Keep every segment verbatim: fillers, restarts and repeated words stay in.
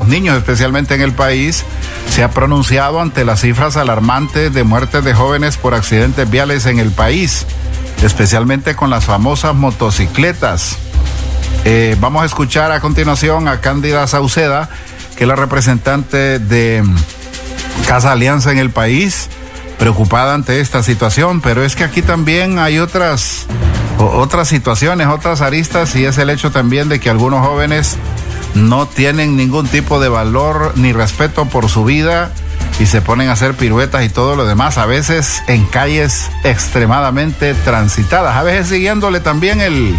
niños, especialmente en el país, se ha pronunciado ante las cifras alarmantes de muertes de jóvenes por accidentes viales en el país, especialmente con las famosas motocicletas. Eh, vamos a escuchar a continuación a Cándida Sauceda, que es la representante de Casa Alianza en el país, preocupada ante esta situación, pero es que aquí también hay otras, otras situaciones, otras aristas, y es el hecho también de que algunos jóvenes no tienen ningún tipo de valor ni respeto por su vida y se ponen a hacer piruetas y todo lo demás, a veces en calles extremadamente transitadas, a veces siguiéndole también el,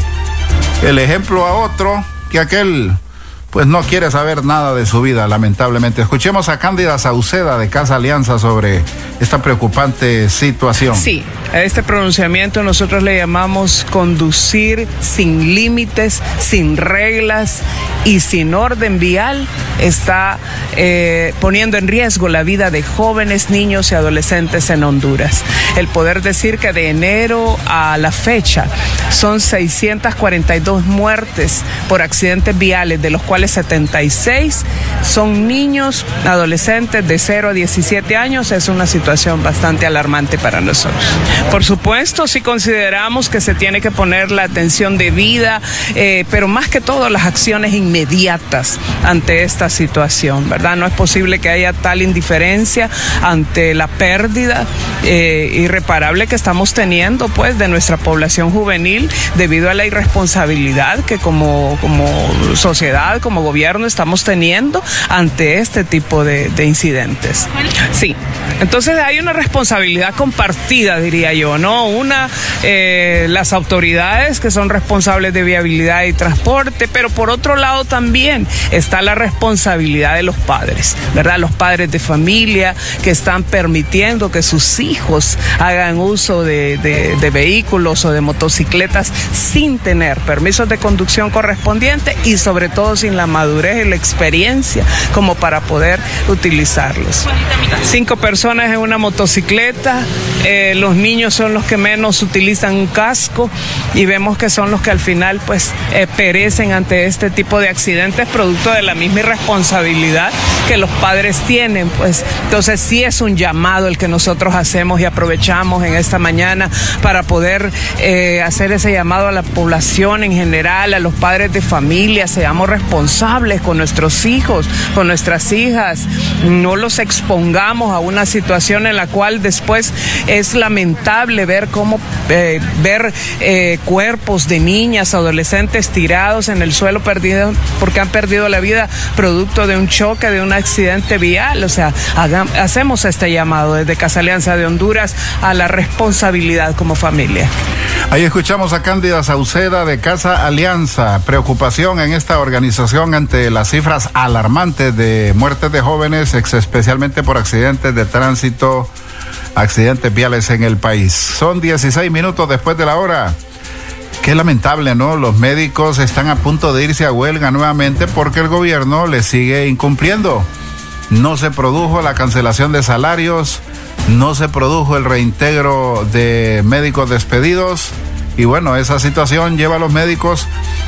el ejemplo a otro, que aquel pues no quiere saber nada de su vida, lamentablemente. Escuchemos a Cándida Sauceda de Casa Alianza sobre esta preocupante situación. Sí, a este pronunciamiento nosotros le llamamos conducir sin límites, sin reglas y sin orden vial. Está eh, poniendo en riesgo la vida de jóvenes, niños y adolescentes en Honduras. El poder decir que de enero a la fecha son seiscientas cuarenta y dos muertes por accidentes viales, de los cuales setenta y seis son niños, adolescentes de cero a diecisiete años, es una situación bastante alarmante para nosotros. Por supuesto, sí consideramos que se tiene que poner la atención debida, eh, pero más que todo las acciones inmediatas ante esta situación, ¿verdad? No es posible que haya tal indiferencia ante la pérdida eh, irreparable que estamos teniendo, pues, de nuestra población juvenil debido a la irresponsabilidad que como, como sociedad, como gobierno estamos teniendo ante este tipo de, de incidentes. Sí, entonces hay una responsabilidad compartida, diría yo, ¿no? Una, eh, las autoridades que son responsables de viabilidad y transporte, pero por otro lado también está la responsabilidad de los padres, ¿verdad? Los padres de familia que están permitiendo que sus hijos hagan uso de, de, de vehículos o de motocicletas sin tener permisos de conducción correspondientes y sobre todo sin la madurez y la experiencia como para poder utilizarlos. Cinco personas en una motocicleta, eh, los niños son los que menos utilizan un casco y vemos que son los que al final pues eh, perecen ante este tipo de accidentes producto de la misma irresponsabilidad que los padres tienen, pues. Entonces sí es un llamado el que nosotros hacemos y aprovechamos en esta mañana para poder eh, hacer ese llamado a la población en general, a los padres de familia, seamos responsables con nuestros hijos, con nuestras hijas, no los expongamos a una situación en la cual después es lamentable ver cómo eh, ver eh, cuerpos de niñas, adolescentes tirados en el suelo perdidos porque han perdido la vida producto de un choque, de un accidente vial. O sea, hagan, hacemos este llamado desde Casa Alianza de Honduras a la responsabilidad como familia. Ahí escuchamos a Cándida Sauceda de Casa Alianza. Preocupación en esta organización ante las cifras alarmantes de muertes de jóvenes, especialmente por accidentes de tránsito, accidentes viales en el país. Son dieciséis minutos después de la hora. Qué lamentable, ¿no? Los médicos están a punto de irse a huelga nuevamente porque el gobierno les sigue incumpliendo. No se produjo la cancelación de salarios, no se produjo el reintegro de médicos despedidos y bueno, esa situación lleva a los médicos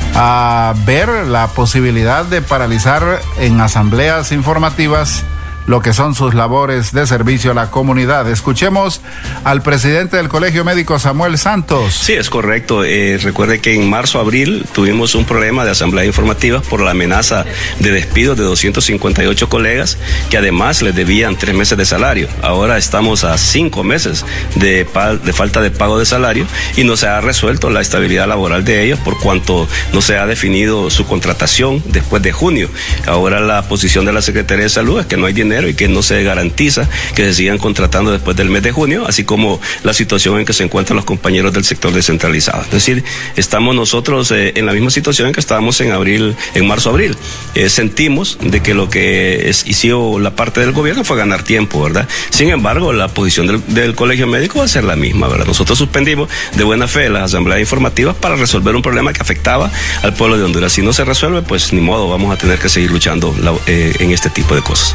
a ver la posibilidad de paralizar en asambleas informativas lo que son sus labores de servicio a la comunidad. Escuchemos al presidente del Colegio Médico, Samuel Santos. Sí, es correcto. Eh, recuerde que en marzo, abril tuvimos un problema de asamblea informativa por la amenaza de despido de doscientos cincuenta y ocho colegas que además les debían tres meses de salario. Ahora estamos a cinco meses de, de falta de pago de salario y no se ha resuelto la estabilidad laboral de ellos por cuanto no se ha definido su contratación después de junio. Ahora la posición de la Secretaría de Salud es que no hay dinero y que no se garantiza que se sigan contratando después del mes de junio, así como la situación en que se encuentran los compañeros del sector descentralizado. Es decir, estamos nosotros eh, en la misma situación en que estábamos en abril, en marzo-abril. Eh, sentimos de que lo que es, hizo la parte del gobierno fue ganar tiempo, ¿verdad? Sin embargo, la posición del, del Colegio Médico va a ser la misma, ¿verdad? Nosotros suspendimos de buena fe las asambleas informativas para resolver un problema que afectaba al pueblo de Honduras. Si no se resuelve, pues ni modo, vamos a tener que seguir luchando la, eh, en este tipo de cosas. Sí,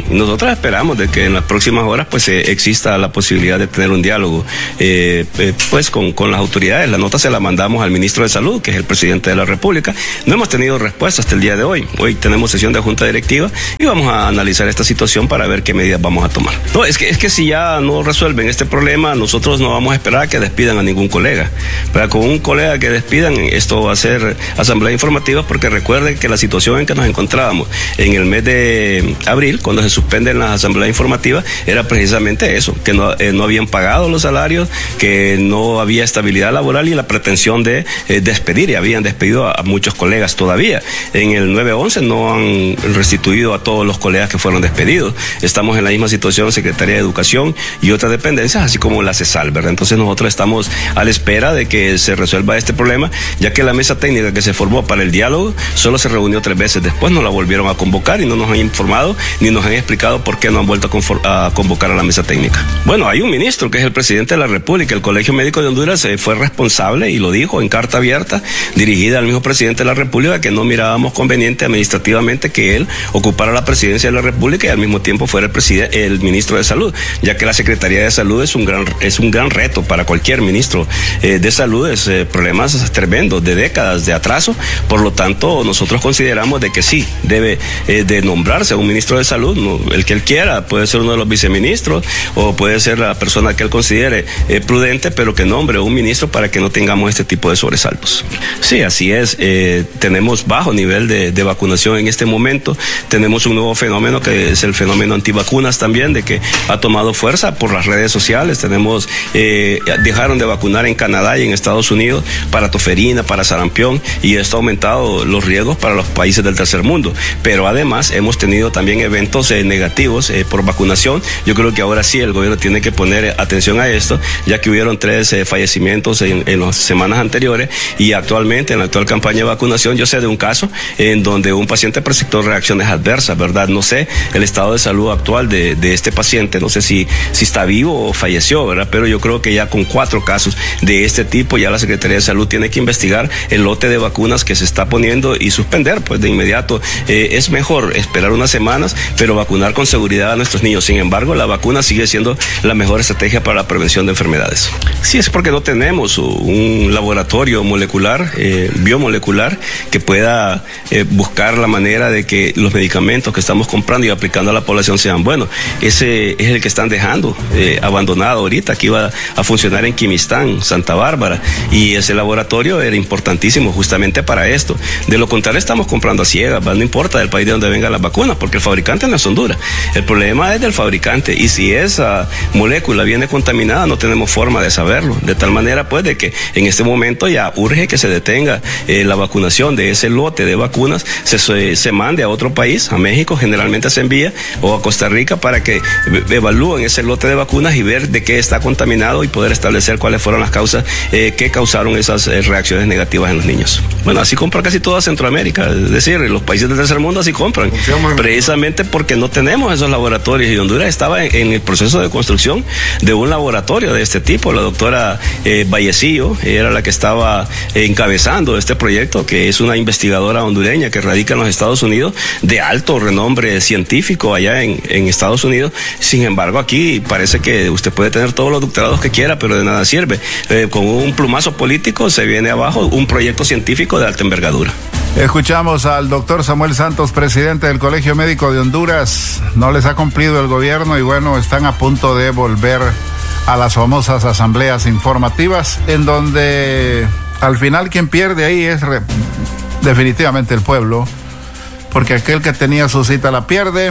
y nosotros esperamos de que en las próximas horas pues eh, exista la posibilidad de tener un diálogo eh, eh, pues con, con las autoridades. La nota se la mandamos al ministro de Salud, que es el presidente de la República. No hemos tenido respuesta hasta el día de hoy. Hoy tenemos sesión de junta directiva y vamos a analizar esta situación para ver qué medidas vamos a tomar. No, es que, es que si ya no resuelven este problema, nosotros no vamos a esperar a que despidan a ningún colega. Pero con un colega que despidan, esto va a ser asamblea informativa, porque recuerden que la situación en que nos encontrábamos en el mes de abril, cuando se suspenden las asambleas informativas, era precisamente eso, que no, eh, no habían pagado los salarios, que no había estabilidad laboral y la pretensión de eh, despedir, y habían despedido a, a muchos colegas todavía. En el nueve once no han restituido a todos los colegas que fueron despedidos. Estamos en la misma situación Secretaría de Educación y otras dependencias, así como la CESAL, ¿verdad? Entonces nosotros estamos a la espera de que se resuelva este problema, ya que la mesa técnica que se formó para el diálogo solo se reunió tres veces. Después no la volvieron a convocar y no nos han informado ni nos han explicado por qué no han vuelto a, a convocar a la mesa técnica. Bueno, hay un ministro que es el presidente de la República. El Colegio Médico de Honduras eh, fue responsable y lo dijo en carta abierta dirigida al mismo presidente de la República, que no mirábamos conveniente administrativamente que él ocupara la presidencia de la República y al mismo tiempo fuera el, presidente, el ministro de Salud, ya que la Secretaría de Salud es un gran, es un gran reto para cualquier ministro eh, de salud. Es eh, problemas tremendos de décadas de atraso. Por lo tanto, nosotros consideramos de que sí debe eh, de nombrarse un ministro de salud, no, el que él quiera, puede ser uno de los viceministros o puede ser la persona que él considere eh, prudente, pero que nombre un ministro para que no tengamos este tipo de sobresaltos. Sí, así es. Eh, tenemos bajo nivel de, de vacunación en este momento. Tenemos un nuevo fenómeno que es el fenómeno antivacunas también, de que ha tomado fuerza por las redes sociales. Tenemos, eh, dejaron de vacunar en Canadá y en Estados Unidos para toferina, para sarampión, y esto ha aumentado los riesgos para los países del tercer mundo. Pero además hemos tenido también eventos eh, negativos eh, por vacunación. Yo creo que ahora sí el gobierno tiene que poner atención a esto, ya que hubieron tres eh, fallecimientos en, en las semanas anteriores, y actualmente en la actual campaña de vacunación yo sé de un caso en donde un paciente presentó reacciones adversas, ¿verdad? No sé el estado de salud actual de, de este paciente, no sé si, si está vivo o falleció, ¿verdad? Pero yo creo que ya con cuatro casos de este tipo, ya la Secretaría de Salud tiene que investigar el lote de vacunas que se está poniendo y suspender, pues de inmediato. Eh, es mejor esperar unas semanas, pero vacunar con seguridad a nuestros niños. Sin embargo, la vacuna sigue siendo la mejor estrategia para la prevención de enfermedades. Sí, es porque no tenemos un laboratorio molecular, eh, biomolecular, que pueda eh, buscar la manera de que los medicamentos que estamos comprando y aplicando a la población sean buenos. Ese es el que están dejando eh, abandonado ahorita, que iba a funcionar en Quimistán, Santa Bárbara, y ese laboratorio era importantísimo justamente para esto. De lo contrario, estamos comprando a ciegas, no importa del país de donde vengan las vacunas, porque el fabricante no es Honduras. El problema es del fabricante, y si esa molécula viene contaminada, no tenemos forma de saberlo. De tal manera, pues, de que en este momento ya urge que se detenga eh, la vacunación de ese lote de vacunas, se, se, se mande a otro país, a México generalmente se envía, o a Costa Rica, para que evalúen ese lote de vacunas y ver de qué está contaminado y poder establecer cuáles fueron las causas eh, que causaron esas eh, reacciones negativas en los niños. Bueno, así compra casi toda Centroamérica, es decir, los países del tercer mundo así compran, precisamente porque no tenemos esos laboratorios, y Honduras estaba en, en el proceso de construcción de un laboratorio de este tipo. La doctora eh, Vallecillo era la que estaba eh, encabezando este proyecto, que es una investigadora hondureña que radica en los Estados Unidos, de alto renombre científico allá en, en Estados Unidos. Sin embargo, aquí parece que usted puede tener todos los doctorados que quiera, pero de nada sirve. Eh, con un plumazo político se viene abajo un proyecto científico de alta envergadura. Escuchamos al doctor Samuel Santos, presidente del Colegio Médico de Honduras. No les ha cumplido el gobierno y bueno, están a punto de volver a las famosas asambleas informativas, en donde al final quien pierde ahí es re- definitivamente el pueblo, porque aquel que tenía su cita la pierde,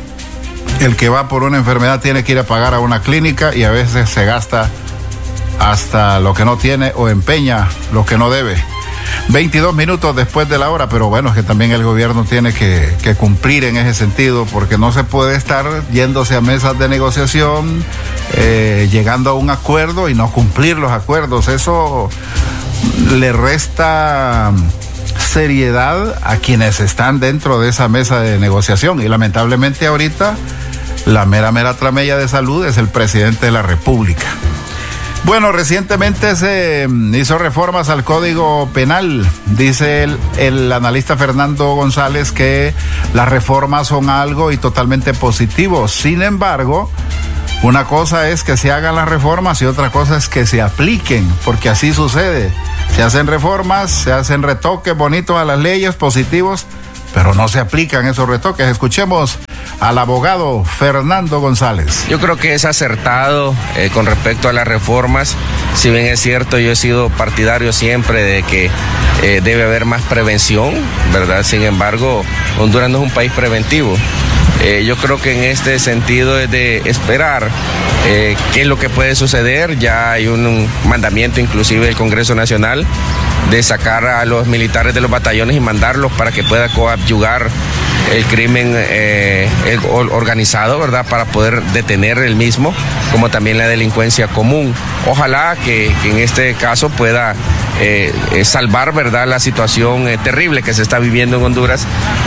el que va por una enfermedad tiene que ir a pagar a una clínica y a veces se gasta hasta lo que no tiene o empeña lo que no debe. veintidós minutos después de la hora, pero bueno, es que también el gobierno tiene que, que cumplir en ese sentido, porque no se puede estar yéndose a mesas de negociación, eh, llegando a un acuerdo y no cumplir los acuerdos. Eso le resta seriedad a quienes están dentro de esa mesa de negociación, y lamentablemente ahorita la mera mera tramella de salud es el presidente de la República. Bueno, recientemente se hizo reformas al Código Penal. Dice el, el analista Fernando González que las reformas son algo y totalmente positivo. Sin embargo, una cosa es que se hagan las reformas y otra cosa es que se apliquen, porque así sucede. Se hacen reformas, se hacen retoques bonitos a las leyes, positivos, pero no se aplican esos retoques. Escuchemos al abogado Fernando González. Yo creo que es acertado eh, con respecto a las reformas. Si bien es cierto, yo he sido partidario siempre de que eh, debe haber más prevención, ¿verdad? Sin embargo, Honduras no es un país preventivo. Eh, yo creo que en este sentido es de esperar eh, qué es lo que puede suceder. Ya hay un, un mandamiento inclusive del Congreso Nacional de sacar a los militares de los batallones y mandarlos para que pueda coadyuvar el crimen eh, el, organizado, ¿verdad? Para poder detener el mismo, como también la delincuencia común. Ojalá que, que en este caso pueda eh, eh, salvar, ¿verdad?, la situación eh, terrible que se está viviendo en Honduras.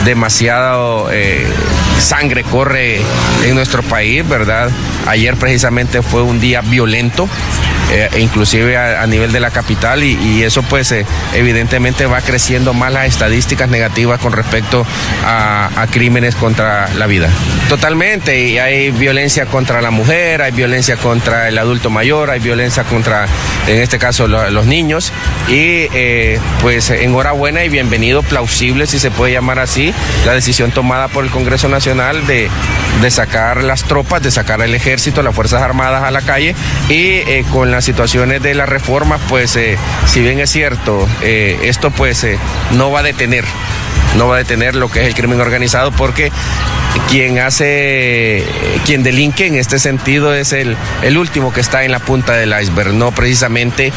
Demasiado eh, sangre corre en nuestro país, ¿verdad? Ayer precisamente fue un día violento. Eh, inclusive a, a nivel de la capital y, y eso pues eh, evidentemente va creciendo más las estadísticas negativas con respecto a, a crímenes contra la vida. Totalmente, y hay violencia contra la mujer, hay violencia contra el adulto mayor, hay violencia contra, en este caso, lo, los niños y eh, pues enhorabuena y bienvenido, plausible si se puede llamar así, la decisión tomada por el Congreso Nacional de, de sacar las tropas, de sacar el ejército, las Fuerzas Armadas a la calle y eh, con la las situaciones de la reforma, pues eh, si bien es cierto, eh, esto pues eh, no va a detener, no va a detener lo que es el crimen organizado, porque quien hace, quien delinque en este sentido es el, el último que está en la punta del iceberg, no precisamente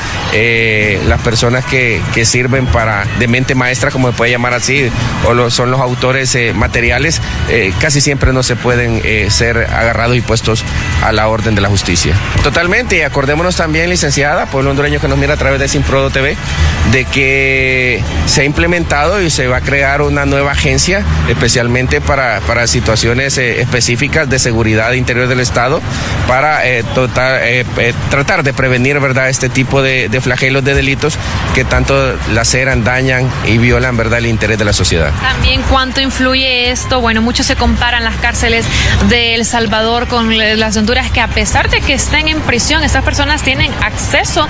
eh, las personas que, que sirven para de mente maestra, como se puede llamar así, o lo, son los autores eh, materiales, eh, casi siempre no se pueden eh, ser agarrados y puestos a la orden de la justicia. Totalmente, y acordémonos también, licenciada, pueblo hondureño que nos mira a través de Simprodo T V, de que se ha implementado y se va a crear una nueva agencia especialmente para, para situaciones eh, específicas de seguridad interior del Estado para eh, total, eh, eh, tratar de prevenir, ¿verdad?, este tipo de, de flagelos de delitos que tanto laceran, dañan y violan, ¿verdad?, el interés de la sociedad. También cuánto influye esto, bueno, muchos se comparan las cárceles de El Salvador con las de Honduras, que a pesar de que estén en prisión, estas personas tienen acceso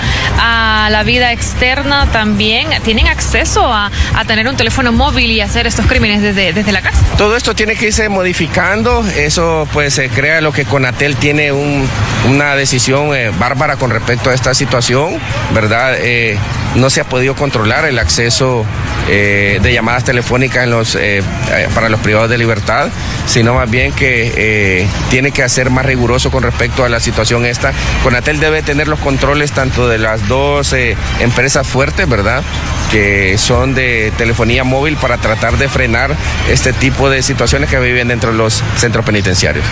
a la vida externa, también tienen acceso a, a tener un teléfono móvil y hacer estos crímenes desde, desde la casa. Todo esto tiene que irse modificando, eso pues se crea lo que CONATEL tiene un, una decisión eh, bárbara con respecto a esta situación, ¿verdad? Eh, no se ha podido controlar el acceso eh, de llamadas telefónicas en los, eh, eh, para los privados de libertad, sino más bien que eh, tiene que ser más riguroso con respecto a la situación esta. CONATEL debe tener los controles tanto de las dos eh, empresas fuertes, ¿verdad?, que son de telefonía móvil, para tratar de frenar este tipo de situaciones que viven dentro de los centros penitenciarios.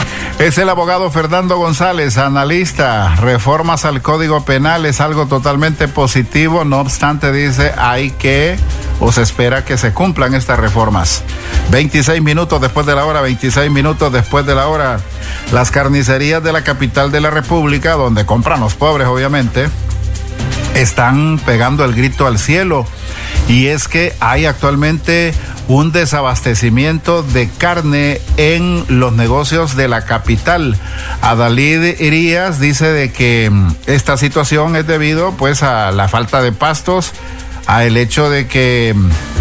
Es el abogado Fernando González, analista. Reformas al Código Penal es algo totalmente positivo, no obstante, dice, hay que o se espera que se cumplan estas reformas. veintiséis minutos después de la hora, veintiséis minutos después de la hora, las carnicerías de la capital de la República, donde compran los pobres, obviamente, están pegando el grito al cielo, y es que hay actualmente un desabastecimiento de carne en los negocios de la capital. Adalid Irías dice de que esta situación es debido pues a la falta de pastos, a el hecho de que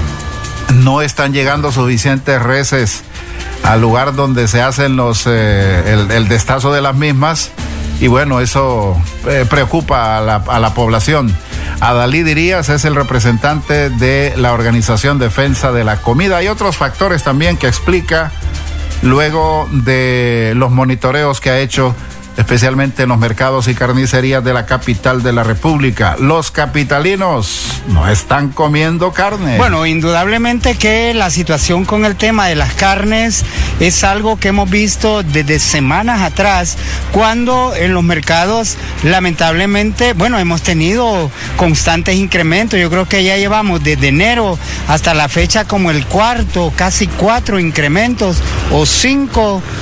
no están llegando suficientes reses al lugar donde se hacen los eh, el, el destazo de las mismas. Y bueno, eso eh, preocupa a la, a la población. Adalid Irías es el representante de la Organización Defensa de la Comida. Hay otros factores también que explica luego de los monitoreos que ha hecho, especialmente en los mercados y carnicerías de la capital de la República. Los capitalinos no están comiendo carne. Bueno, indudablemente que la situación con el tema de las carnes es algo que hemos visto desde semanas atrás, cuando en los mercados lamentablemente, bueno, hemos tenido constantes incrementos. Yo creo que ya llevamos desde enero hasta la fecha como el cuarto, casi cuatro incrementos o cinco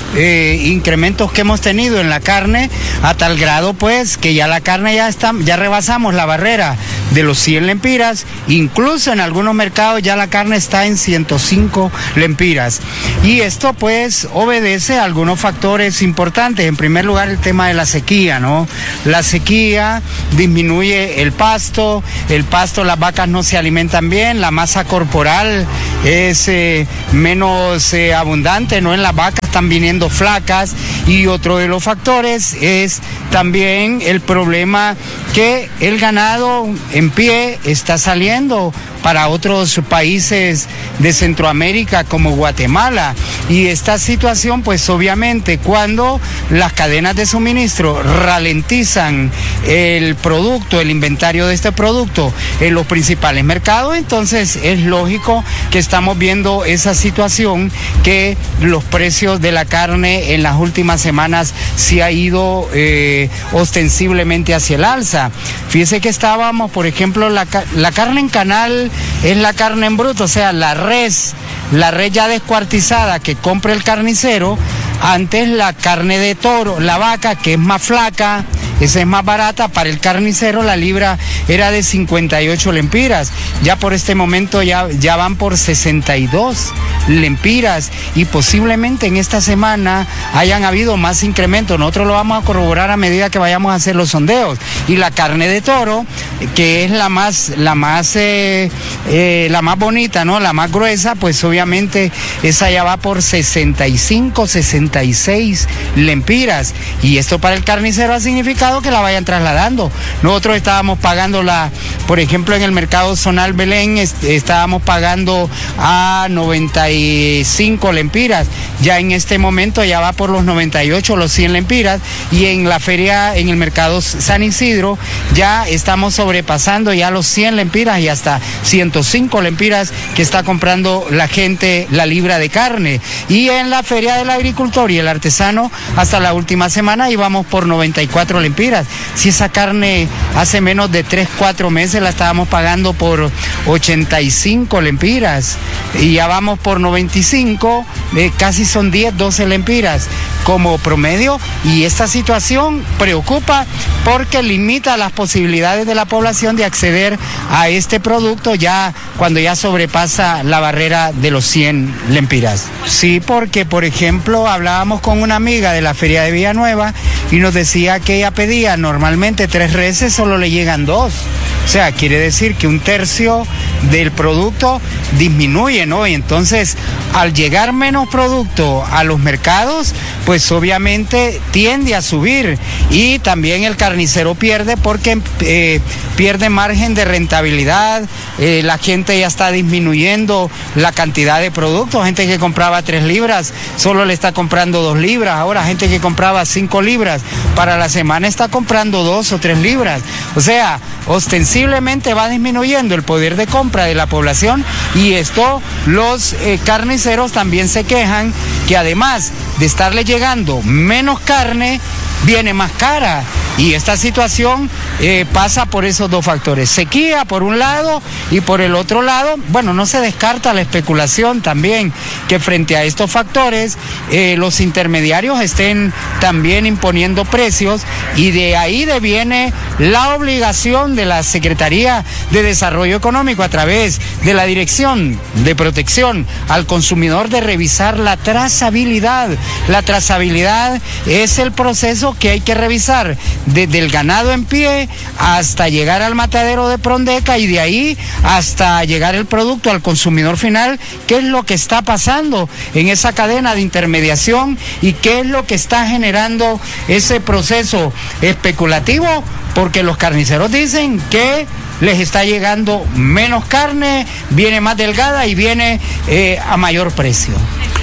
eh, incrementos que hemos tenido en la carne, a tal grado pues que ya la carne ya está, ya rebasamos la barrera de los cien lempiras, incluso en algunos mercados ya la carne está en ciento cinco lempiras. Y esto pues obedece a algunos factores importantes. En primer lugar, el tema de la sequía, ¿no? La sequía disminuye el pasto, el pasto, las vacas no se alimentan bien, la masa corporal es eh, menos eh, abundante, ¿no? En las vacas están viniendo flacas, y otro de los factores es también el problema que el ganado en pie está saliendo para otros países de Centroamérica como Guatemala, y esta situación pues obviamente cuando las cadenas de suministro ralentizan el producto, el inventario de este producto en los principales mercados, entonces es lógico que estamos viendo esa situación, que los precios de la carne en las últimas semanas sí ha ido eh, ostensiblemente hacia el alza. Fíjese que estábamos, por ejemplo, la, la carne en canal es la carne en bruto, o sea, la res, la res ya descuartizada que compra el carnicero. Antes la carne de toro, la vaca, que es más flaca, esa es más barata, para el carnicero la libra era de cincuenta y ocho lempiras, ya por este momento ya, ya van por sesenta y dos lempiras, y posiblemente en esta semana hayan habido más incrementos. Nosotros lo vamos a corroborar a medida que vayamos a hacer los sondeos. Y la carne de toro, que es la más, la más, eh, eh, la más bonita, ¿no? La más gruesa, pues obviamente esa ya va por sesenta y cinco, sesenta y seis lempiras, y esto para el carnicero ha significado que la vayan trasladando. Nosotros estábamos pagando la, por ejemplo, en el mercado zonal Belén est estábamos pagando a noventa y cinco lempiras, ya en este momento ya va por los noventa y ocho, los cien lempiras, y en la feria, en el mercado San Isidro, ya estamos sobrepasando ya los cien lempiras y hasta ciento cinco lempiras que está comprando la gente la libra de carne. Y en la feria del agricultor y el artesano, hasta la última semana íbamos por noventa y cuatro lempiras. Si esa carne hace menos de tres, cuatro meses la estábamos pagando por ochenta y cinco lempiras, y ya vamos por noventa y cinco, eh, casi son diez, doce lempiras como promedio, y esta situación preocupa porque limita las posibilidades de la población de acceder a este producto ya cuando ya sobrepasa la barrera de los cien lempiras. Sí, porque por ejemplo hablábamos con una amiga de la feria de Villanueva y nos decía que ella pedía normalmente tres reses, solo le llegan dos. O sea, quiere decir que un tercio del producto disminuye, ¿no? Y entonces, al llegar menos producto a los mercados, pues obviamente tiende a subir, y también el carnicero pierde porque eh, pierde margen de rentabilidad. Eh, la gente ya está disminuyendo la cantidad de productos. Gente que compraba tres libras solo le está comprando dos libras. Ahora gente que compraba cinco libras para la semana está comprando dos o tres libras. O sea, ostensiblemente va disminuyendo el poder de compra de la población, y esto los eh, carniceros también se quejan que además de estarle llegando menos carne, viene más cara. Y esta situación eh, pasa por esos dos factores: sequía por un lado, y por el otro lado, bueno, no se descarta la especulación también, que frente a estos factores eh, los intermediarios estén también imponiendo precios, y de ahí deviene la obligación de la Secretaría de Desarrollo Económico a través de la Dirección de Protección al Consumidor de revisar la trazabilidad. La trazabilidad es el proceso que hay que revisar desde el ganado en pie hasta llegar al matadero de Prondeca, y de ahí hasta llegar el producto al consumidor final. ¿Qué es lo que está pasando en esa cadena de intermediación y qué es lo que está generando ese proceso especulativo? Porque los carniceros dicen que les está llegando menos carne, viene más delgada y viene eh, a mayor precio.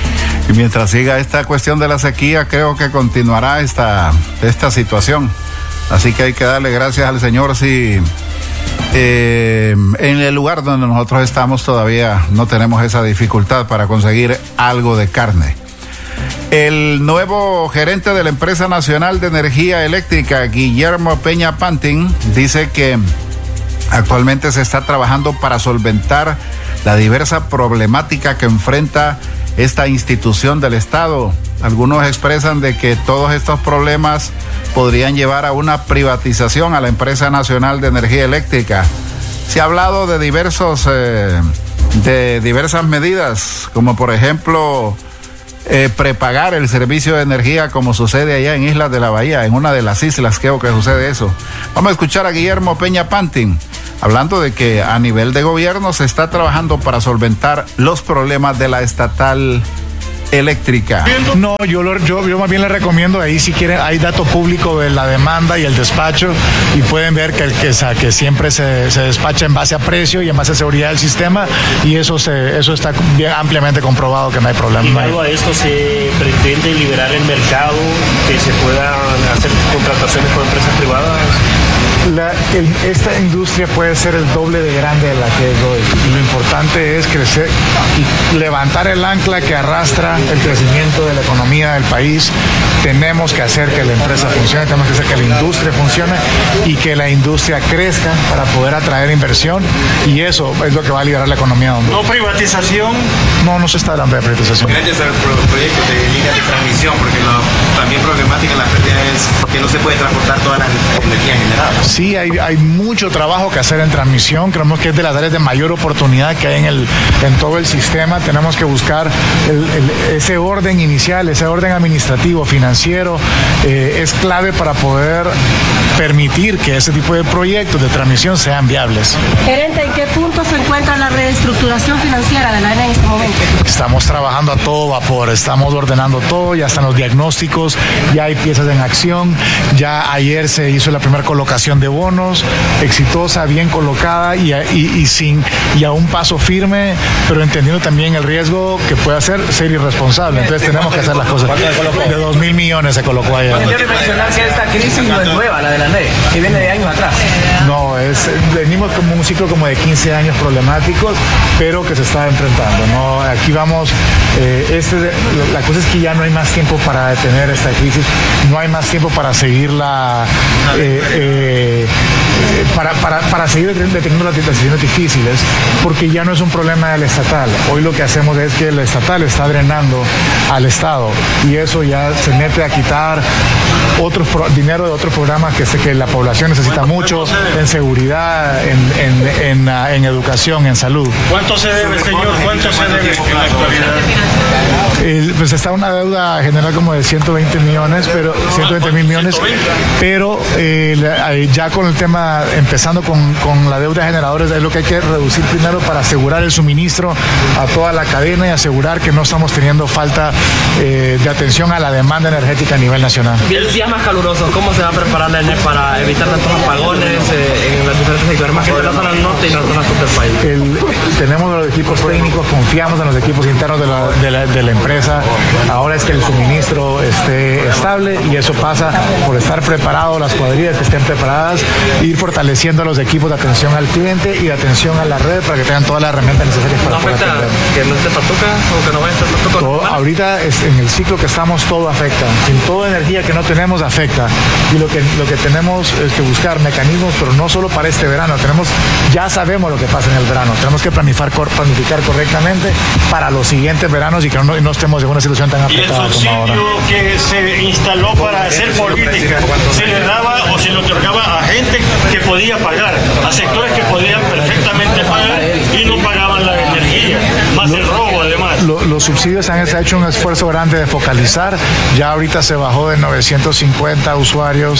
Y mientras siga esta cuestión de la sequía, creo que continuará esta, esta situación. Así que hay que darle gracias al Señor si eh, en el lugar donde nosotros estamos todavía no tenemos esa dificultad para conseguir algo de carne. El nuevo gerente de la Empresa Nacional de Energía Eléctrica, Guillermo Peña Pantin, dice que actualmente se está trabajando para solventar la diversa problemática que enfrenta esta institución del Estado. Algunos expresan de que todos estos problemas podrían llevar a una privatización a la empresa nacional de energía eléctrica. Se ha hablado de diversos, eh, de diversas medidas, como por ejemplo eh, prepagar el servicio de energía, como sucede allá en Islas de la Bahía, en una de las islas creo que sucede eso. Vamos a escuchar a Guillermo Peña Pantin, hablando de que a nivel de gobierno se está trabajando para solventar los problemas de la estatal eléctrica. No, yo, lo, yo, yo más bien les recomiendo, ahí si quieren, hay dato público de la demanda y el despacho, y pueden ver que, que, que siempre se, se despacha en base a precio y en base a seguridad del sistema, y eso se, eso está bien ampliamente comprobado que no hay problema. Y luego a esto se pretende liberar el mercado, que se puedan hacer contrataciones con empresas privadas. La, el, esta industria puede ser el doble de grande de la que es hoy, y lo importante es crecer y levantar el ancla que arrastra el crecimiento de la economía del país. Tenemos que hacer que la empresa funcione, tenemos que hacer que la industria funcione y que la industria crezca para poder atraer inversión, y eso es lo que va a liberar la economía. ¿No privatización? No, no se está hablando de privatización. Gracias al pro proyecto de línea de transmisión, porque lo, también problemática en la pérdida es que no se puede transportar toda la energía generada. Sí, hay, hay mucho trabajo que hacer en transmisión. Creemos que es de las áreas de mayor oportunidad que hay en, el, en todo el sistema. Tenemos que buscar el, el, ese orden inicial, ese orden administrativo, financiero, eh, es clave para poder permitir que ese tipo de proyectos de transmisión sean viables. Gerente, ¿en qué punto se encuentra la reestructuración financiera de la A N E en este momento? Estamos trabajando a todo vapor, estamos ordenando todo, ya están los diagnósticos, ya hay piezas en acción, ya ayer se hizo la primera colocación de bonos, exitosa, bien colocada y, y, y, sin, y a un paso firme, pero entendiendo también el riesgo que puede hacer ser irresponsable. Entonces tenemos que hacer las cosas. De dos mil millones se colocó ayer. ¿Quiere mencionar que esta crisis no es nueva, la de la A N E, que viene de años atrás? No, es, venimos como un ciclo como de quince años problemáticos, pero que se está enfrentando, ¿no? Aquí vamos, eh, este, la cosa es que ya no hay más tiempo para detener esta crisis, no hay más tiempo para seguirla, eh, eh, para, para, para seguir deteniendo las situaciones difíciles, porque ya no es un problema del estatal. Hoy lo que hacemos es que el estatal está drenando al Estado, y eso ya se mete a quitar otros pro, dinero de otros programas que sé que la población necesita mucho, en seguridad, en, en, en, en educación, en salud. ¿Cuánto se debe, señor? ¿Cuánto se debe en la actualidad? El, pues está una deuda general como de ciento veinte millones, pero ciento veinte mil millones, pero eh, ya con el tema, empezando con, con la deuda de generadores, es lo que hay que reducir primero para asegurar el suministro a toda la cadena y asegurar que no estamos teniendo falta eh, de atención a la demanda energética a nivel nacional. Bien, los días más calurosos, ¿cómo se va a preparar la A N E para evitar tantos apagones eh, en las diferentes sectores, más que en la zona norte y en la zona sur del país? El, tenemos los equipos técnicos, confiamos en los equipos internos de la, de la, de la empresa. Ahora es que el suministro esté estable, y eso pasa por estar preparado, las cuadrillas que estén preparadas, ir fortaleciendo los equipos de atención al cliente y de atención a la red para que tengan todas las herramientas necesarias para ¿No poder afecta atender. que no esté patuca o que no vaya a estar patuca? Todo, ahorita es, en el ciclo que estamos todo afecta, sin toda energía que no tenemos afecta, y lo que, lo que tenemos es que buscar mecanismos, pero no solo para este verano, tenemos, ya sabemos lo que pasa en el verano, tenemos que planificar, planificar correctamente para los siguientes veranos y que no, no estemos en una situación tan apretada como ahora. ¿Y el subsidio que se instaló para hacer política se le daba o se le otorgaba a gente que podía pagar, a sectores que podían perfectamente pagar y no pagaban la energía, más el robo además? Lo, los subsidios han hecho un esfuerzo grande de focalizar, ya ahorita se bajó de novecientos cincuenta usuarios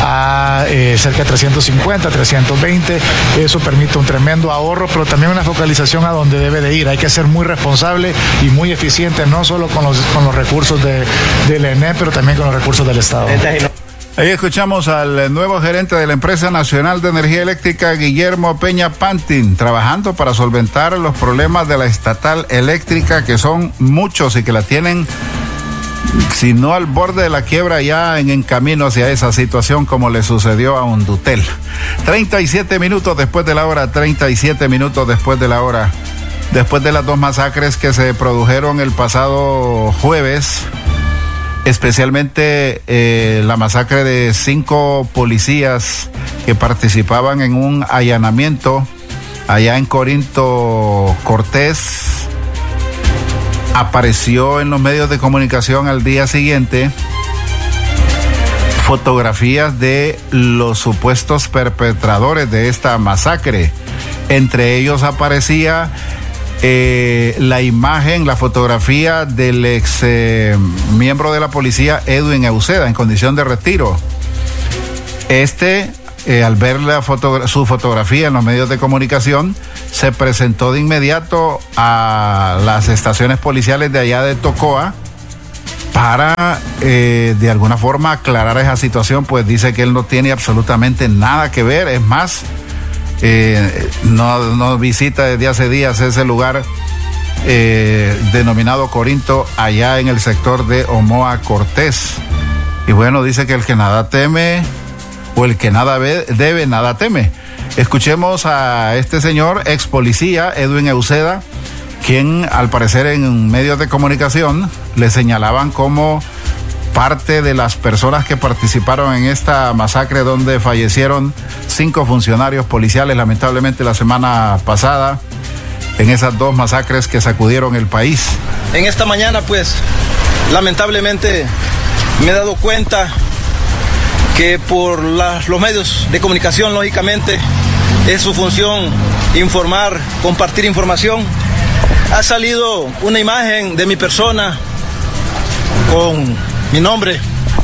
a eh, cerca de trescientos cincuenta, trescientos veinte, eso permite un tremendo ahorro, pero también una focalización a donde debe de ir. Hay que ser muy responsable y muy eficiente, no solo con los, con los recursos de, de la A N E, pero también con los recursos del Estado. Ahí escuchamos al nuevo gerente de la Empresa Nacional de Energía Eléctrica, Guillermo Peña Pantin, trabajando para solventar los problemas de la estatal eléctrica, que son muchos y que la tienen, si no al borde de la quiebra, ya en, en camino hacia esa situación, como le sucedió a Undutel. treinta y siete minutos después de la hora, treinta y siete minutos después de la hora, después de las dos masacres que se produjeron el pasado jueves, especialmente eh, la masacre de cinco policías que participaban en un allanamiento allá en Corinto Cortés. apareció en los medios de comunicación al día siguiente fotografías de los supuestos perpetradores de esta masacre. Entre ellos aparecía eh, la imagen, la fotografía del ex eh, miembro de la policía Edwin Euseda en condición de retiro. Este, eh, al ver la foto, su fotografía en los medios de comunicación, se presentó de inmediato a las estaciones policiales de allá de Tocoa para eh, de alguna forma aclarar esa situación, pues dice que él no tiene absolutamente nada que ver. Es más, eh, no, no visita desde hace días ese lugar eh, denominado Corinto, allá en el sector de Omoa Cortés. Y bueno, dice que el que nada teme, o el que nada ve, debe, nada teme. Escuchemos a este señor, ex policía, Edwin Euseda, quien al parecer en medios de comunicación le señalaban como parte de las personas que participaron en esta masacre donde fallecieron cinco funcionarios policiales lamentablemente la semana pasada, en esas dos masacres que sacudieron el país. En esta mañana pues lamentablemente me he dado cuenta que por la, los medios de comunicación lógicamente es su función informar, compartir información. Ha salido una imagen de mi persona con mi nombre,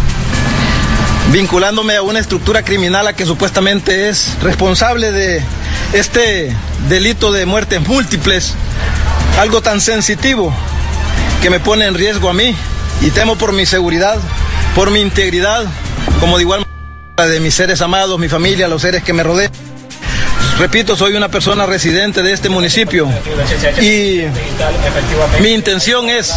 vinculándome a una estructura criminal a que supuestamente es responsable de este delito de muertes múltiples, algo tan sensitivo que me pone en riesgo a mí y temo por mi seguridad, por mi integridad, como de igual manera de mis seres amados, mi familia, los seres que me rodean. Repito, soy una persona residente de este municipio y mi intención es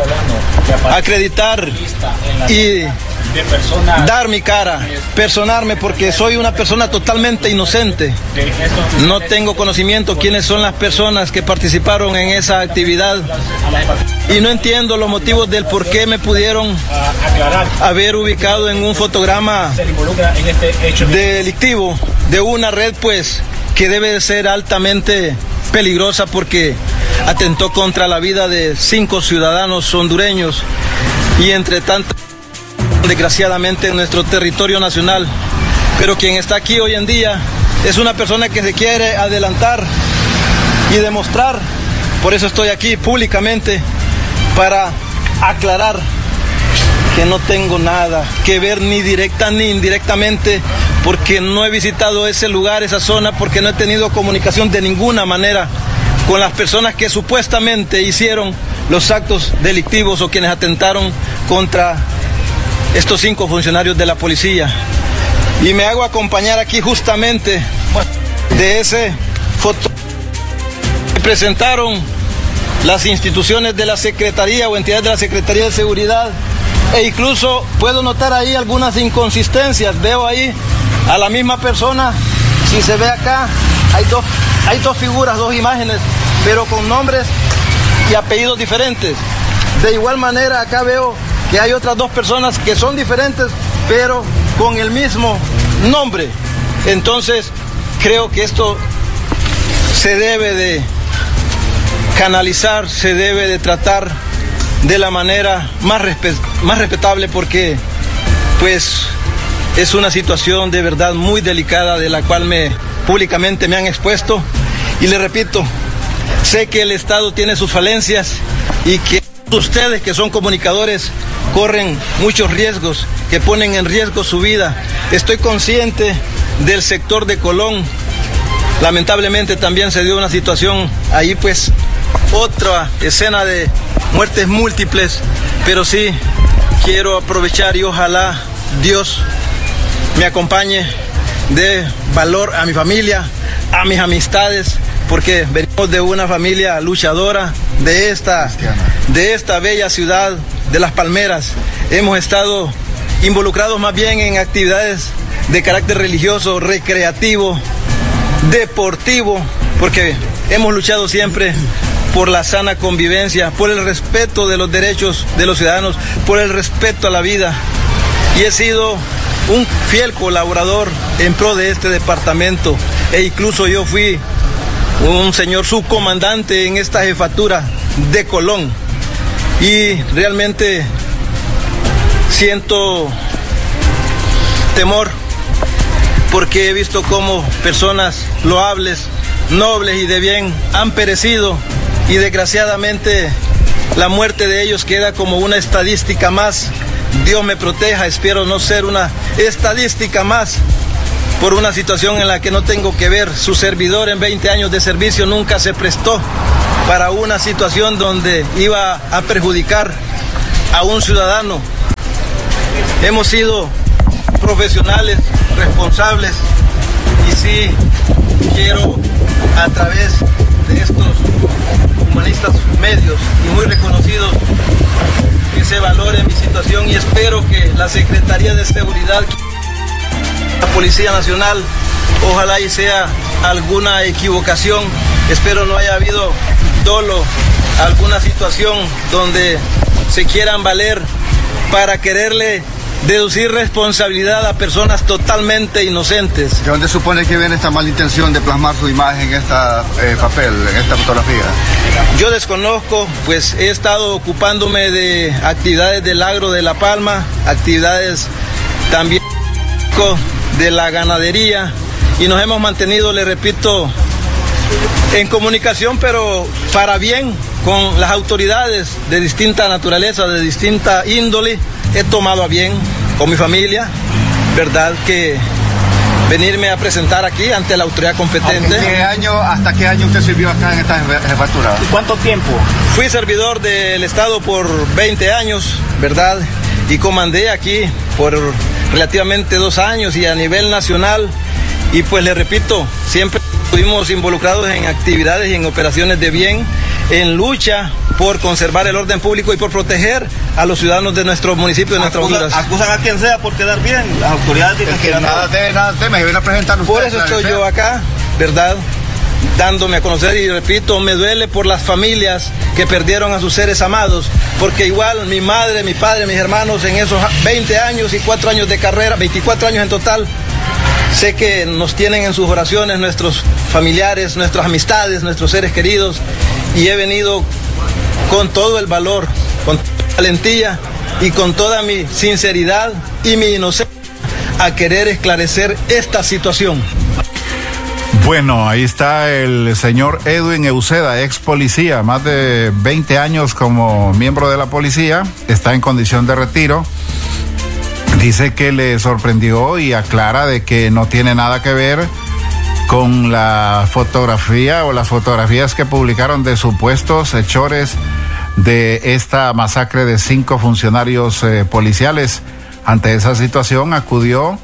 acreditar y dar mi cara, personarme, porque soy una persona totalmente inocente. No tengo conocimiento quiénes son las personas que participaron en esa actividad y no entiendo los motivos del por qué me pudieron haber ubicado en un fotograma delictivo de una red pues que debe de ser altamente peligrosa porque atentó contra la vida de cinco ciudadanos hondureños y entre tantas desgraciadamente en nuestro territorio nacional. Pero quien está aquí hoy en día es una persona que se quiere adelantar y demostrar. Por eso estoy aquí públicamente para aclarar que no tengo nada que ver ni directa ni indirectamente, porque no he visitado ese lugar, esa zona, porque no he tenido comunicación de ninguna manera con las personas que supuestamente hicieron los actos delictivos o quienes atentaron contra estos cinco funcionarios de la policía. Y me hago acompañar aquí justamente de ese foto que presentaron las instituciones de la Secretaría o entidades de la Secretaría de Seguridad, e incluso puedo notar ahí algunas inconsistencias. Veo ahí a la misma persona, si se ve acá, hay dos, hay dos figuras, dos imágenes, pero con nombres y apellidos diferentes. De igual manera acá veo que hay otras dos personas que son diferentes, pero con el mismo nombre. Entonces, creo que esto se debe de canalizar, se debe de tratar de la manera más, respet más respetable, porque pues es una situación de verdad muy delicada de la cual me públicamente me han expuesto. Y le repito, sé que el Estado tiene sus falencias y que ustedes que son comunicadores corren muchos riesgos, que ponen en riesgo su vida. Estoy consciente del sector de Colón. Lamentablemente también se dio una situación ahí, pues otra escena de muertes múltiples, pero sí quiero aprovechar y ojalá Dios me acompañe, dé valor a mi familia, a mis amistades, porque venimos de una familia luchadora de esta, de esta bella ciudad de Las Palmeras. Hemos estado involucrados más bien en actividades de carácter religioso, recreativo, deportivo, porque hemos luchado siempre por la sana convivencia, por el respeto de los derechos de los ciudadanos, por el respeto a la vida. Y he sido un fiel colaborador en pro de este departamento, e incluso yo fui un señor subcomandante en esta jefatura de Colón. y realmente siento temor porque he visto cómo personas loables, nobles y de bien han perecido y desgraciadamente la muerte de ellos queda como una estadística más. Dios me proteja, espero no ser una estadística más por una situación en la que no tengo que ver. Su servidor en veinte años de servicio nunca se prestó para una situación donde iba a perjudicar a un ciudadano. Hemos sido profesionales, responsables, y sí quiero a través de estos humanistas medios y muy reconocidos que se valore mi situación, y espero que la Secretaría de Seguridad, la Policía Nacional, ojalá y sea alguna equivocación, espero no haya habido dolo, alguna situación donde se quieran valer para quererle deducir responsabilidad a personas totalmente inocentes. ¿De dónde supone que viene esta mala intención de plasmar su imagen en este eh, papel, en esta fotografía? Yo desconozco, pues he estado ocupándome de actividades del agro de La Palma, actividades también de la ganadería, y nos hemos mantenido, le repito, en comunicación, pero para bien, con las autoridades de distinta naturaleza, de distinta índole. He tomado a bien con mi familia, verdad, que venirme a presentar aquí ante la autoridad competente. ¿Qué año, ¿Hasta qué año usted sirvió acá en esta jefatura? ¿Cuánto tiempo? Fui servidor del Estado por veinte años, verdad, y comandé aquí por relativamente dos años y a nivel nacional, y pues le repito, siempre estuvimos involucrados en actividades y en operaciones de bien, en lucha por conservar el orden público y por proteger a los ciudadanos de nuestro municipio, de nuestra Acusa, Acusan a quien sea por quedar bien, las autoridades dicen que, que nada de nada temas, y vienen a presentar. Por eso estoy yo acá, ¿verdad?, dándome a conocer, y repito, me duele por las familias que perdieron a sus seres amados, porque igual mi madre, mi padre, mis hermanos en esos veinte años y cuatro años de carrera, veinticuatro años en total, sé que nos tienen en sus oraciones nuestros familiares, nuestras amistades, nuestros seres queridos, y he venido con todo el valor, con toda la valentía y con toda mi sinceridad y mi inocencia a querer esclarecer esta situación. Bueno, ahí está el señor Edwin Euseda, ex policía, más de veinte años como miembro de la policía, está en condición de retiro. Dice que le sorprendió y aclara de que no tiene nada que ver con la fotografía o las fotografías que publicaron de supuestos hechores de esta masacre de cinco funcionarios eh, policiales. Ante esa situación acudió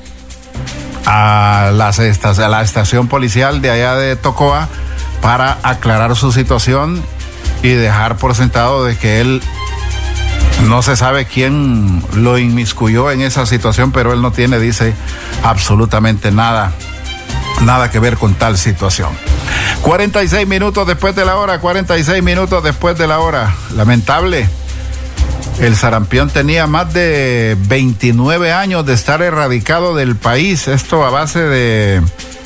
a, las estas, a la estación policial de allá de Tocoa para aclarar su situación y dejar por sentado de que él no se sabe quién lo inmiscuyó en esa situación, pero él no tiene, dice, absolutamente nada, nada que ver con tal situación. cuarenta y seis minutos después de la hora, cuarenta y seis minutos después de la hora. Lamentable. El sarampión tenía más de veintinueve años de estar erradicado del país. Esto a base de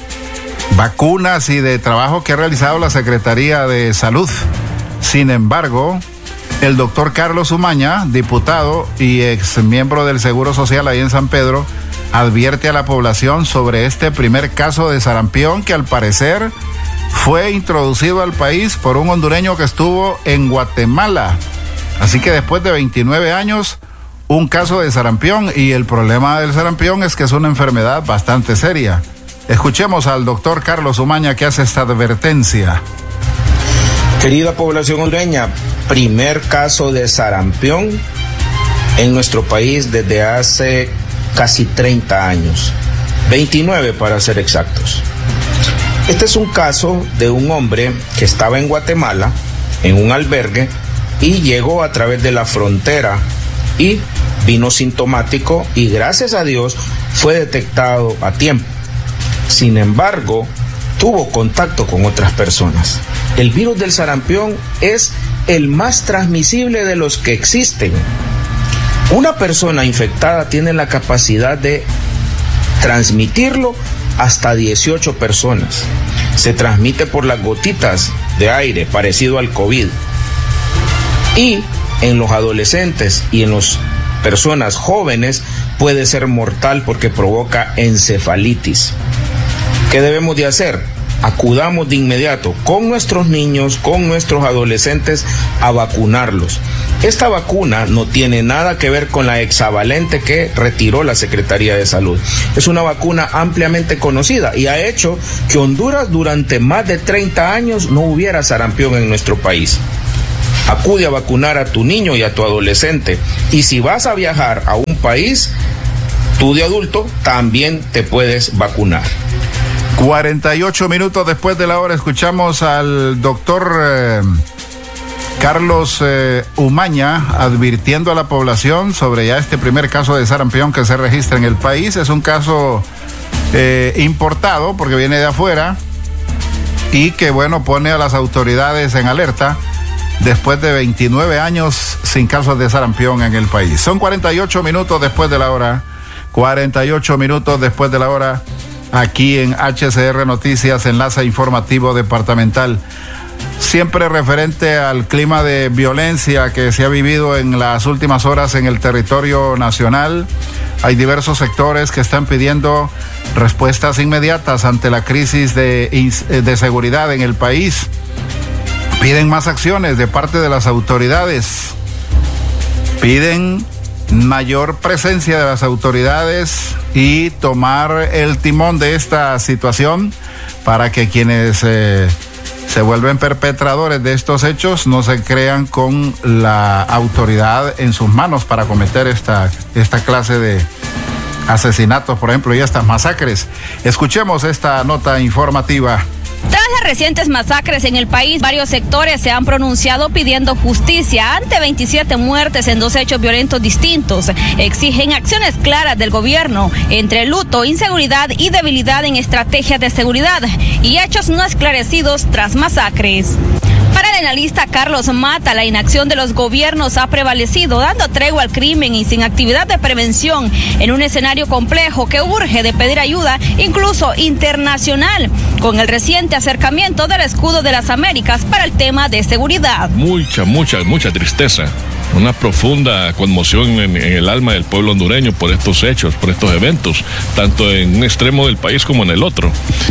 vacunas y de trabajo que ha realizado la Secretaría de Salud. Sin embargo, el doctor Carlos Umaña, diputado y ex miembro del Seguro Social ahí en San Pedro, advierte a la población sobre este primer caso de sarampión que al parecer fue introducido al país por un hondureño que estuvo en Guatemala. Así que después de veintinueve años, un caso de sarampión, y el problema del sarampión es que es una enfermedad bastante seria. Escuchemos al doctor Carlos Umaña que hace esta advertencia. Querida población hondureña, primer caso de sarampión en nuestro país desde hace casi treinta años, veintinueve para ser exactos. Este es un caso de un hombre que estaba en Guatemala, en un albergue, y llegó a través de la frontera y vino sintomático y gracias a Dios fue detectado a tiempo. Sin embargo, tuvo contacto con otras personas. El virus del sarampión es el más transmisible de los que existen. Una persona infectada tiene la capacidad de transmitirlo hasta dieciocho personas. Se transmite por las gotitas de aire, parecido al COVID. Y en los adolescentes y en las personas jóvenes puede ser mortal porque provoca encefalitis. ¿Qué debemos de hacer? Acudamos de inmediato con nuestros niños, con nuestros adolescentes a vacunarlos. Esta vacuna no tiene nada que ver con la hexavalente que retiró la Secretaría de Salud. Es una vacuna ampliamente conocida y ha hecho que Honduras durante más de treinta años no hubiera sarampión en nuestro país. Acude a vacunar a tu niño y a tu adolescente. Y si vas a viajar a un país, tú de adulto también te puedes vacunar. cuarenta y ocho minutos después de la hora escuchamos al doctor eh, Carlos eh, Umaña advirtiendo a la población sobre ya este primer caso de sarampión que se registra en el país. Es un caso eh, importado porque viene de afuera y que, bueno, pone a las autoridades en alerta después de veintinueve años sin casos de sarampión en el país. Son cuarenta y ocho minutos después de la hora, cuarenta y ocho minutos después de la hora. Aquí en H C R Noticias, enlace informativo departamental. Siempre referente al clima de violencia que se ha vivido en las últimas horas en el territorio nacional. Hay diversos sectores que están pidiendo respuestas inmediatas ante la crisis de, de seguridad en el país. Piden más acciones de parte de las autoridades. Piden mayor presencia de las autoridades y tomar el timón de esta situación para que quienes eh, se vuelven perpetradores de estos hechos no se crean con la autoridad en sus manos para cometer esta, esta clase de asesinatos, por ejemplo, y estas masacres. Escuchemos esta nota informativa. Tras las recientes masacres en el país, varios sectores se han pronunciado pidiendo justicia ante veintisiete muertes en dos hechos violentos distintos. Exigen acciones claras del gobierno entre luto, inseguridad y debilidad en estrategias de seguridad y hechos no esclarecidos tras masacres. Para el analista Carlos Mata, la inacción de los gobiernos ha prevalecido, dando tregua al crimen y sin actividad de prevención en un escenario complejo que urge de pedir ayuda, incluso internacional, con el reciente acercamiento del escudo de las Américas para el tema de seguridad. Mucha, mucha, mucha tristeza. Una profunda conmoción en, en el alma del pueblo hondureño por estos hechos, por estos eventos, tanto en un extremo del país como en el otro.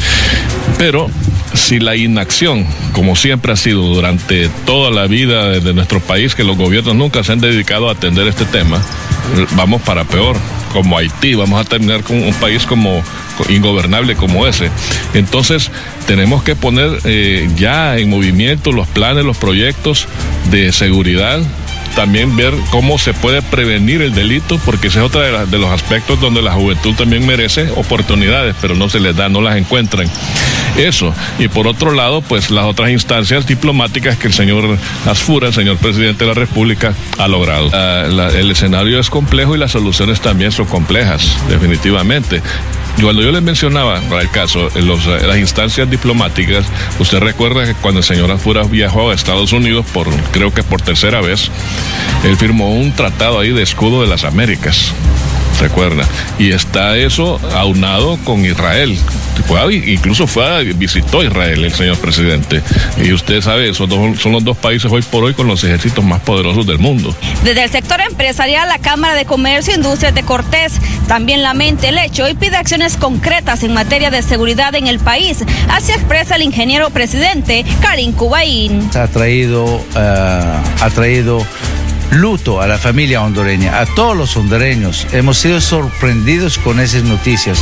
Pero si la inacción, como siempre ha sido durante toda la vida de nuestro país, que los gobiernos nunca se han dedicado a atender este tema, vamos para peor. Como Haití, vamos a terminar con un país como ingobernable como ese. Entonces tenemos que poner eh, ya en movimiento los planes, los proyectos de seguridad. También ver cómo se puede prevenir el delito, porque ese es otro de, la, de los aspectos donde la juventud también merece oportunidades, pero no se les da, no las encuentran. Eso. Y por otro lado, pues las otras instancias diplomáticas que el señor Asfura, el señor presidente de la República, ha logrado. La, la, el escenario es complejo y las soluciones también son complejas, definitivamente. Cuando yo les mencionaba, para el caso, en los, las instancias diplomáticas, usted recuerda que cuando el señor Asfura viajó a Estados Unidos, por creo que por tercera vez, él firmó un tratado ahí de escudo de las Américas. Recuerda, y está eso aunado con Israel. Fue, incluso fue a, visitó Israel el señor presidente, y usted sabe, esos dos, son los dos países hoy por hoy con los ejércitos más poderosos del mundo. Desde el sector empresarial, la Cámara de Comercio e Industrias de Cortés también lamenta el hecho y pide acciones concretas en materia de seguridad en el país. Así expresa el ingeniero presidente Karim Kubain. Ha traído, uh, ha traído luto a la familia hondureña, a todos los hondureños. Hemos sido sorprendidos con esas noticias.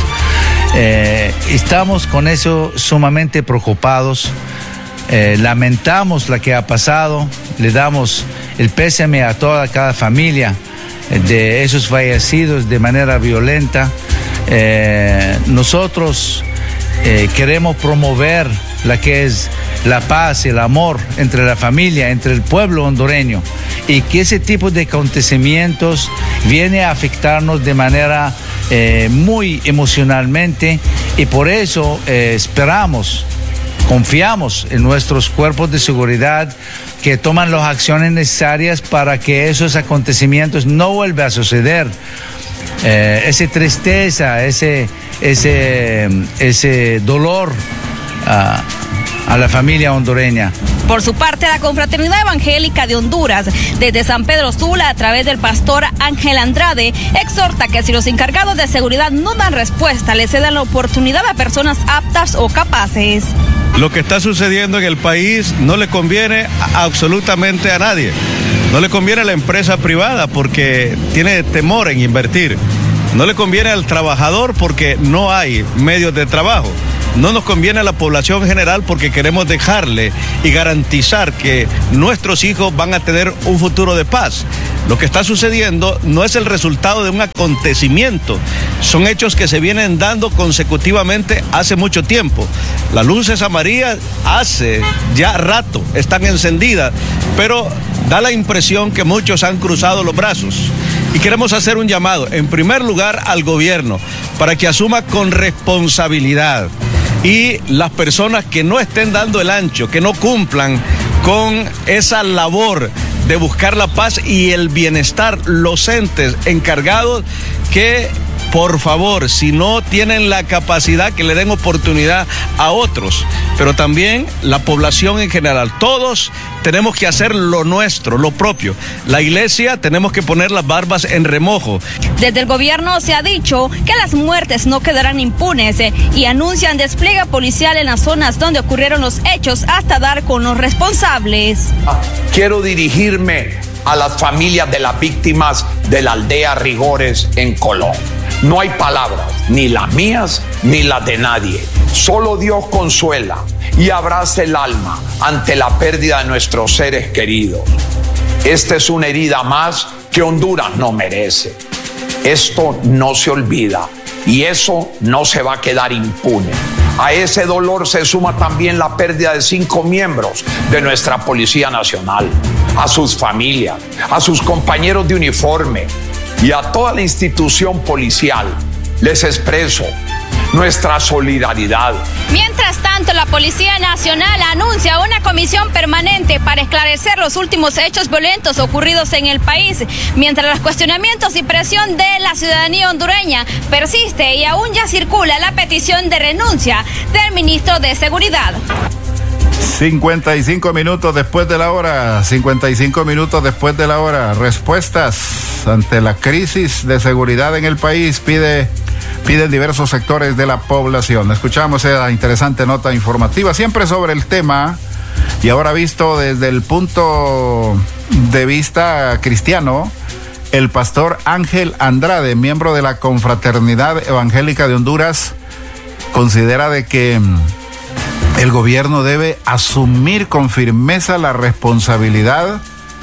Eh, estamos con eso sumamente preocupados. Eh, lamentamos lo que ha pasado. Le damos el pésame a toda cada familia de esos fallecidos de manera violenta. Eh, nosotros eh, queremos promover la que es la paz y el amor entre la familia, entre el pueblo hondureño, y que ese tipo de acontecimientos viene a afectarnos de manera eh, muy emocionalmente, y por eso eh, esperamos, confiamos en nuestros cuerpos de seguridad que toman las acciones necesarias para que esos acontecimientos no vuelvan a suceder. Eh, esa tristeza, ese, ese, ese dolor a, a la familia hondureña. Por su parte, la Confraternidad Evangélica de Honduras, desde San Pedro Sula, a través del pastor Ángel Andrade, exhorta que si los encargados de seguridad no dan respuesta, le cedan la oportunidad a personas aptas o capaces. Lo que está sucediendo en el país no le conviene a absolutamente a nadie. No le conviene a la empresa privada porque tiene temor en invertir. No le conviene al trabajador porque no hay medios de trabajo. No nos conviene a la población general porque queremos dejarle y garantizar que nuestros hijos van a tener un futuro de paz. Lo que está sucediendo no es el resultado de un acontecimiento, son hechos que se vienen dando consecutivamente hace mucho tiempo. Las luces amarillas hace ya rato están encendidas, pero da la impresión que muchos han cruzado los brazos. Y queremos hacer un llamado, en primer lugar, al gobierno, para que asuma con responsabilidad. Y las personas que no estén dando el ancho, que no cumplan con esa labor de buscar la paz y el bienestar, los entes encargados que, por favor, si no tienen la capacidad, que le den oportunidad a otros, pero también la población en general. Todos tenemos que hacer lo nuestro, lo propio. La iglesia tenemos que poner las barbas en remojo. Desde el gobierno se ha dicho que las muertes no quedarán impunes eh, y anuncian despliegue policial en las zonas donde ocurrieron los hechos hasta dar con los responsables. Quiero dirigirme a las familias de las víctimas de la aldea Rigores en Colón. No hay palabras, ni las mías ni las de nadie. Solo Dios consuela y abraza el alma ante la pérdida de nuestros seres queridos. Esta es una herida más que Honduras no merece. Esto no se olvida y eso no se va a quedar impune. A ese dolor se suma también la pérdida de cinco miembros de nuestra Policía Nacional, a sus familias, a sus compañeros de uniforme y a toda la institución policial. Les expreso nuestra solidaridad. Mientras tanto, la Policía Nacional anuncia una comisión permanente para esclarecer los últimos hechos violentos ocurridos en el país, mientras los cuestionamientos y presión de la ciudadanía hondureña persiste y aún ya circula la petición de renuncia del ministro de Seguridad. cincuenta y cinco minutos después de la hora, cincuenta y cinco minutos después de la hora, respuestas ante la crisis de seguridad en el país pide, piden diversos sectores de la población. Escuchamos esa interesante nota informativa, siempre sobre el tema, y ahora visto desde el punto de vista cristiano. El pastor Ángel Andrade, miembro de la Confraternidad Evangélica de Honduras, considera de que el gobierno debe asumir con firmeza la responsabilidad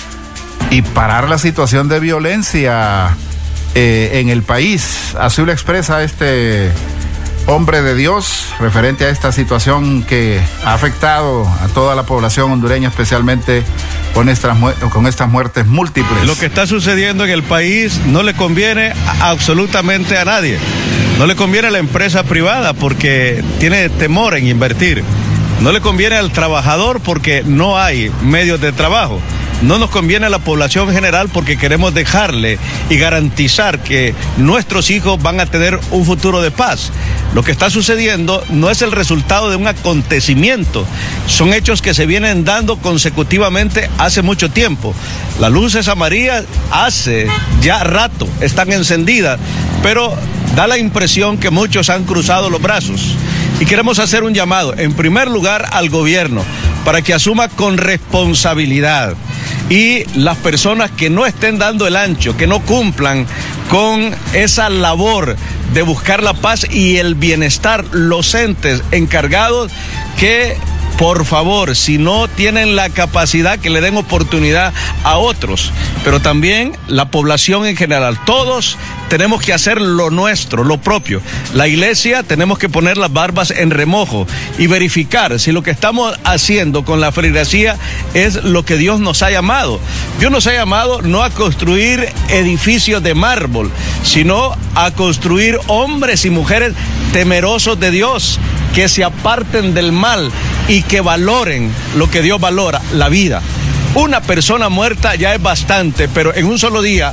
y parar la situación de violencia eh, en el país. Así lo expresa este hombre de Dios referente a esta situación que ha afectado a toda la población hondureña, especialmente con estas, con estas muertes múltiples. Lo que está sucediendo en el país no le conviene a absolutamente a nadie. No le conviene a la empresa privada porque tiene temor en invertir. No le conviene al trabajador porque no hay medios de trabajo. No nos conviene a la población general porque queremos dejarle y garantizar que nuestros hijos van a tener un futuro de paz. Lo que está sucediendo no es el resultado de un acontecimiento, son hechos que se vienen dando consecutivamente hace mucho tiempo. Las luces amarillas hace ya rato están encendidas, pero da la impresión que muchos han cruzado los brazos. Y queremos hacer un llamado, en primer lugar, al gobierno, para que asuma con responsabilidad. Y las personas que no estén dando el ancho, que no cumplan con esa labor de buscar la paz y el bienestar, los entes encargados que, por favor, si no tienen la capacidad, que le den oportunidad a otros, pero también la población en general. Todos tenemos que hacer lo nuestro, lo propio. La iglesia tenemos que poner las barbas en remojo y verificar si lo que estamos haciendo con la feligresía es lo que Dios nos ha llamado. Dios nos ha llamado no a construir edificios de mármol, sino a construir hombres y mujeres temerosos de Dios, que se aparten del mal y que valoren lo que Dios valora, la vida. Una persona muerta ya es bastante, pero en un solo día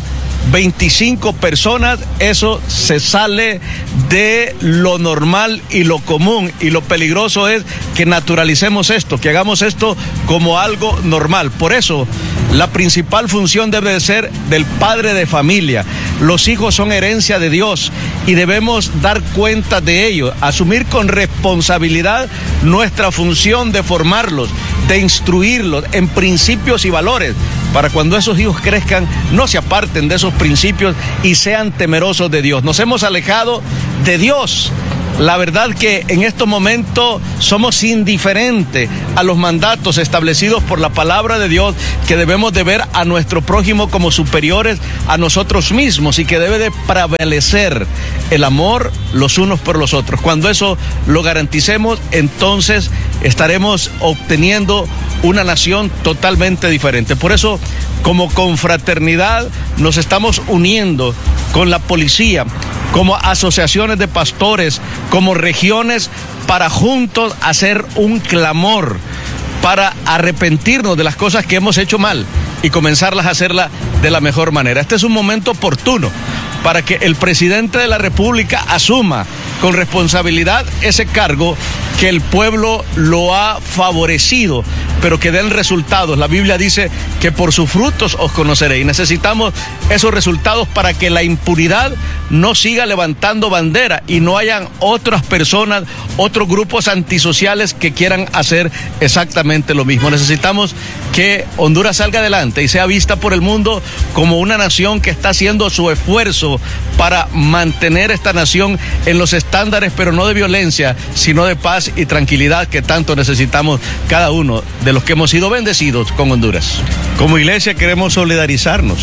veinticinco personas, eso se sale de lo normal y lo común, y lo peligroso es que naturalicemos esto, que hagamos esto como algo normal. Por eso, la principal función debe de ser del padre de familia. Los hijos son herencia de Dios y debemos dar cuenta de ello, asumir con responsabilidad nuestra función de formarlos, de instruirlos en principios y valores, para cuando esos hijos crezcan no se aparten de esos principios y sean temerosos de Dios. Nos hemos alejado de Dios. La verdad que en estos momentos somos indiferentes a los mandatos establecidos por la palabra de Dios, que debemos de ver a nuestro prójimo como superiores a nosotros mismos y que debe de prevalecer el amor los unos por los otros. Cuando eso lo garanticemos, entonces estaremos obteniendo una nación totalmente diferente. Por eso, como confraternidad, nos estamos uniendo con la policía, como asociaciones de pastores, como regiones, para juntos hacer un clamor, para arrepentirnos de las cosas que hemos hecho mal y comenzarlas a hacerlas de la mejor manera. Este es un momento oportuno para que el presidente de la República asuma con responsabilidad ese cargo que el pueblo lo ha favorecido, pero que den resultados. La Biblia dice que por sus frutos os conoceréis. Necesitamos esos resultados para que la impunidad no siga levantando bandera y no hayan otras personas, otros grupos antisociales que quieran hacer exactamente lo mismo. Necesitamos que Honduras salga adelante y sea vista por el mundo como una nación que está haciendo su esfuerzo para mantener esta nación en los estándares, pero no de violencia, sino de paz y tranquilidad que tanto necesitamos cada uno de los que hemos sido bendecidos con Honduras. Como iglesia queremos solidarizarnos,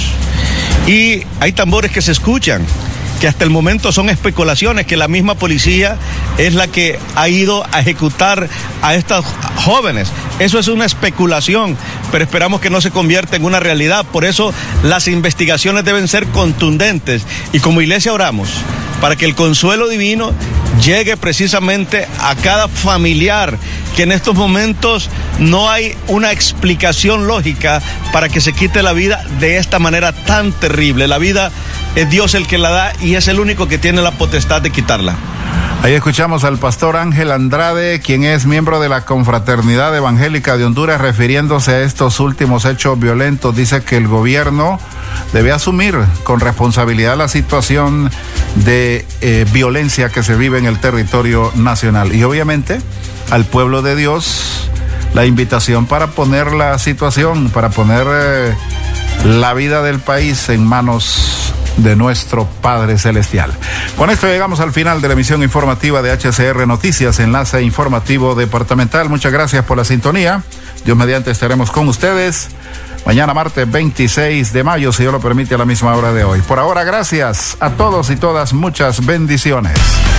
y hay tambores que se escuchan, que hasta el momento son especulaciones, que la misma policía es la que ha ido a ejecutar a estas jóvenes. Eso es una especulación, pero esperamos que no se convierta en una realidad. Por eso las investigaciones deben ser contundentes, y como iglesia oramos para que el consuelo divino llegue precisamente a cada familiar, que en estos momentos no hay una explicación lógica para que se quite la vida de esta manera tan terrible. La vida es Dios el que la da y es el único que tiene la potestad de quitarla. Ahí escuchamos al pastor Ángel Andrade, quien es miembro de la Confraternidad Evangélica de Honduras, refiriéndose a estos últimos hechos violentos. Dice que el gobierno debe asumir con responsabilidad la situación de eh, violencia que se vive en el territorio nacional. Y obviamente al pueblo de Dios la invitación para poner la situación, para poner eh, la vida del país en manos de nuestro Padre Celestial. Con esto llegamos al final de la emisión informativa de H C R Noticias, enlace informativo departamental. Muchas gracias por la sintonía. Dios mediante estaremos con ustedes mañana martes veintiséis de mayo, si Dios lo permite, a la misma hora de hoy. Por ahora, gracias a todos y todas, muchas bendiciones.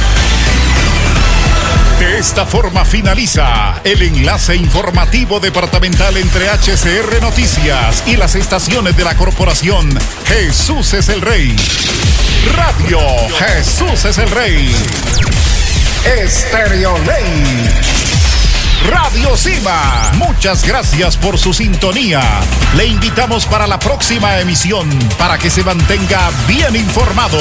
De esta forma finaliza el enlace informativo departamental entre H C R Noticias y las estaciones de la corporación Jesús es el Rey. Radio Jesús es el Rey. Estéreo Ley. Radio Cima. Muchas gracias por su sintonía. Le invitamos para la próxima emisión para que se mantenga bien informado.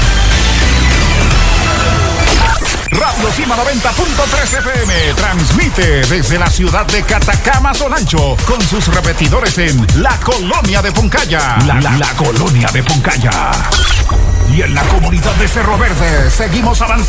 Radio Cima noventa punto tres F M transmite desde la ciudad de Catacama, Sonancho, con sus repetidores en la colonia de Poncaya. La, la, la colonia de Poncaya. Y en la comunidad de Cerro Verde seguimos avanzando.